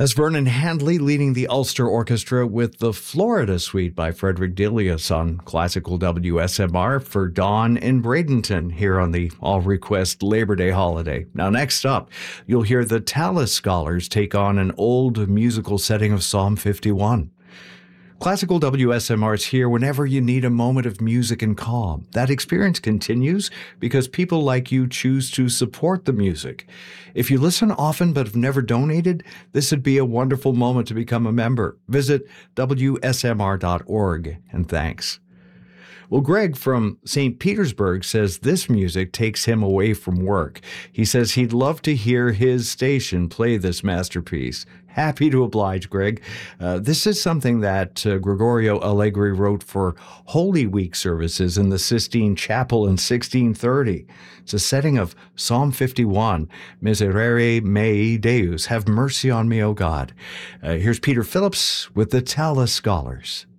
That's Vernon Handley leading the Ulster Orchestra with the Florida Suite by Frederick Delius on Classical WSMR for Dawn in Bradenton here on the All Request Labor Day holiday. Now, next up, you'll hear the Tallis Scholars take on an old musical setting of Psalm 51. Classical WSMR is here whenever you need a moment of music and calm. That experience continues because people like you choose to support the music. If you listen often but have never donated, this would be a wonderful moment to become a member. Visit WSMR.org, and thanks. Well, Greg from St. Petersburg says this music takes him away from work. He says he'd love to hear his station play this masterpiece. Happy to oblige, Greg. This is something that Gregorio Allegri wrote for Holy Week services in the Sistine Chapel in 1630. It's a setting of Psalm 51, Miserere mei Deus, have mercy on me, O God. Here's Peter Phillips with the Tallis Scholars.